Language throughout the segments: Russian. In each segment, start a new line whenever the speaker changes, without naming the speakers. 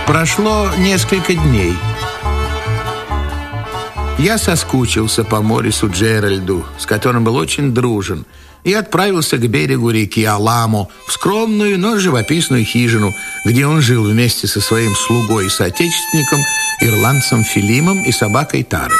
Прошло несколько дней. Я соскучился по Морису Джеральду, с которым был очень дружен, и отправился к берегу реки Аламо, в скромную, но живописную хижину, где он жил вместе со своим слугой и соотечественником, ирландцем Филимом и собакой Тарой.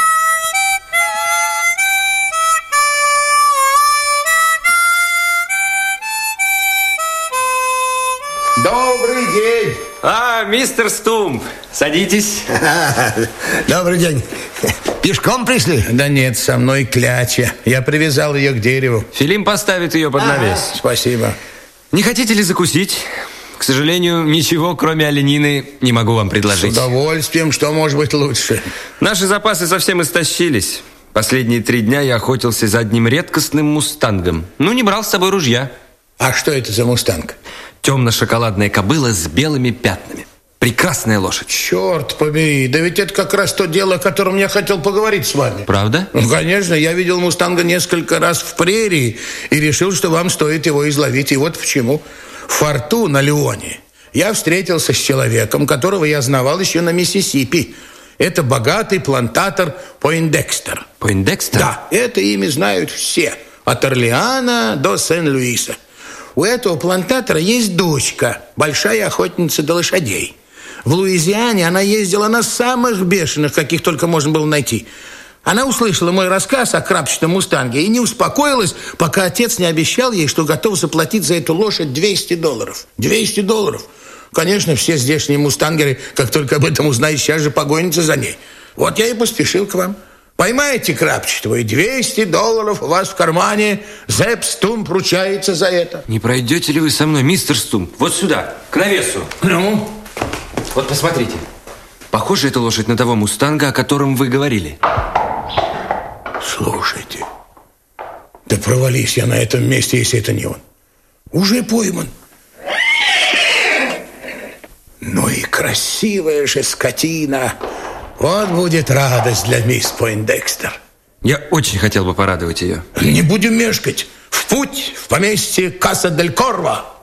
Добрый день!
Мистер Стумп, садитесь.
Добрый день. Пешком пришли?
Да нет, со мной кляча. Я привязал ее к дереву.
Филим поставит ее под навес.
Спасибо.
Не хотите ли закусить? К сожалению, ничего, кроме оленины, не могу вам предложить.
С удовольствием, что может быть лучше.
Наши запасы совсем истощились. Последние 3 дня я охотился за одним редкостным мустангом. Не брал с собой ружья.
А что это за мустанг?
Темно-шоколадная кобыла с белыми пятнами. Прекрасная лошадь.
Черт побери, да ведь это как раз то дело, о котором я хотел поговорить с вами.
Правда?
Конечно, я видел мустанга несколько раз в прерии и решил, что вам стоит его изловить. И вот почему. В форту на Леоне я встретился с человеком, которого я знавал еще на Миссисипи. Это богатый плантатор Пойндекстер.
Пойндекстер?
Да, это имя знают все. От Орлеана до Сен-Луиса. У этого плантатора есть дочка, большая охотница до лошадей. В Луизиане она ездила на самых бешеных, каких только можно было найти. Она услышала мой рассказ о крапчатом мустанге и не успокоилась, пока отец не обещал ей, что готов заплатить за эту лошадь $200. $200! Конечно, все здешние мустангеры, как только об этом узнают, сейчас же погонятся за ней. Вот я и поспешил к вам. Поймаете крапчатого, и $200 у вас в кармане. Зепп Стумп ручается за это.
Не пройдете ли вы со мной, мистер Стумп? Вот сюда, к навесу.
Ну?
Вот посмотрите. Похожа эта лошадь на того мустанга, о котором вы говорили.
Слушайте, да провались я на этом месте, если это не он. Уже пойман. Ну и красивая же скотина. Вот будет радость для мисс Пойндекстер.
Я очень хотел бы порадовать ее.
Не будем мешкать. В путь, в поместье Каса-дель-Корво.